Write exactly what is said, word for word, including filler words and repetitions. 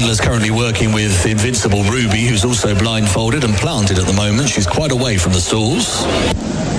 Angela's currently working with Invincible Ruby, who's also blindfolded and planted at the moment. She's quite away from the stalls.